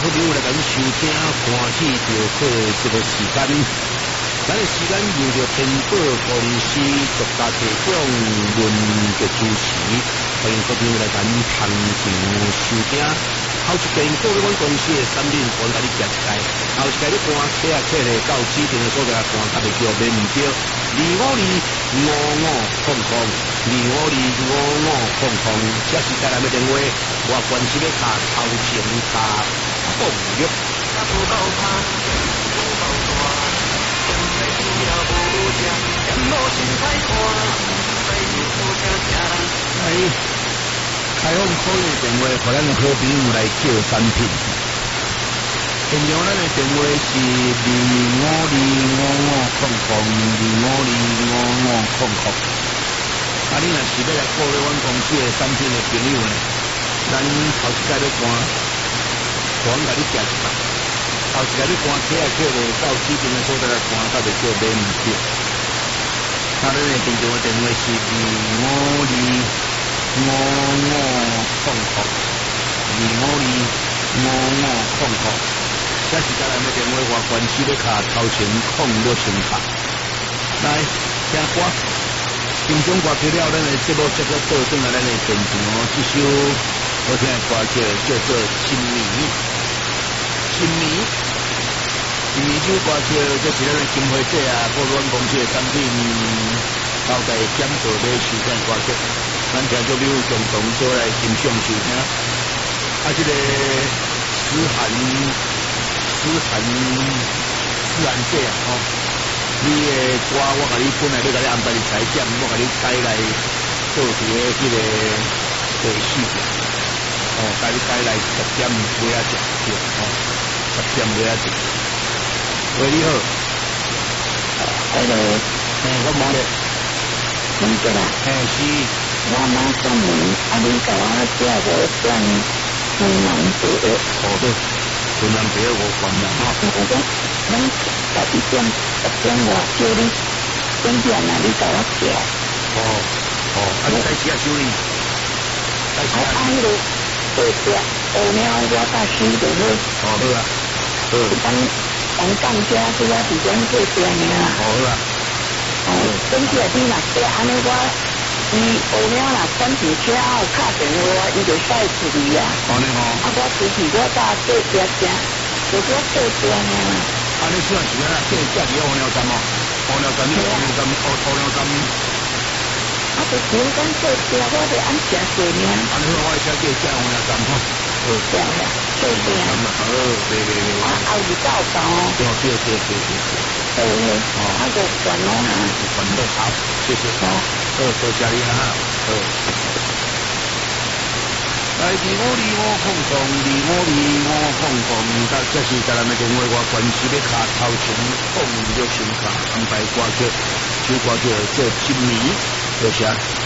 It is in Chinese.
好朋友来咱收听，欢喜着过这个时间。咱的时间由着天宝公司独家提供，轮节主持，欢迎各位来咱捧场收听。后一遍各位阮公司的产品，我甲你介绍。后一届你看客啊客咧到指定的所在看，特别叫免唔着。25555555，这是台南的电话，我关系要卡头前卡放入。开放可以电话，互咱的好朋友来叫产品。现场咱的电话是25255500252500。啊，你若是要来购买阮公司的产品的朋友呢，咱头一届要看，我甲你介绍。后一届你看客啊客咧到指定的所在来看，特别叫免唔着。咱的现场的电话是25255500，这是台南的电话，我关系要卡头前控了先卡。来，听歌，欣赏歌曲了，咱的节目接着倒转来咱的现场哦。这首好听的歌叫做《金迷》，这首歌这是咱的金花姐啊，各阮公司的产品交代检讨要收听歌曲，咱听众朋友共同做来欣赏收听。啊，这个思涵姐啊，吼，你的歌我甲你本来要甲你安排是3点，我甲你改来做伫个这个第4点，甲你改来10点尾仔正，对，10点尾仔正。喂，你好。 Hello。 我忙咧。 听着啦。 是。 我马上问，你甲我借个转云南茶。 对。云南茶5罐啦。 咱11点外叫你点点啊，你甲我借。 你开始修理。 迄个对对，后面我甲收就好。 好啊。 讲价是我伫点做店尔。 好啊。 等下你若说安尼我，后面若转停车有敲电话，伊就使处理啊。我处理我早做车，就我做车尔。 你算是啊？这价钱黄鸟站哦，黄鸟站。 就只讲做车，我得按车做呢。 你好，我车叫黄鸟站吼。 对。做车。 对。 后日到到。 对。 就管咯哈。 管得好，谢谢。多谢你哈。来这是台南的电话，我关系要卡头前放入先卡安排歌曲，首歌叫做《金迷》，多谢。